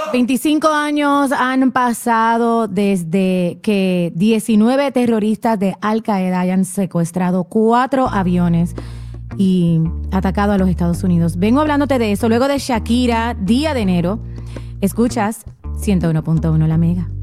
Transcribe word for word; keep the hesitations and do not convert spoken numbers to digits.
veinticinco años han pasado desde que diecinueve terroristas de Al Qaeda hayan secuestrado cuatro aviones y atacado a los Estados Unidos. Vengo hablándote de eso luego de Shakira, día de enero. Escuchas ciento uno punto uno La Mega.